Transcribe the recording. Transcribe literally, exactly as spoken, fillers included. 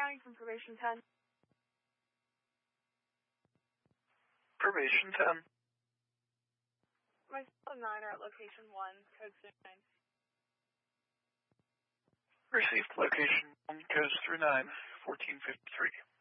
County from Probation ten. Probation ten. Myself and nine are at location one, code nine. Received location one, codes through nine, fourteen fifty-three.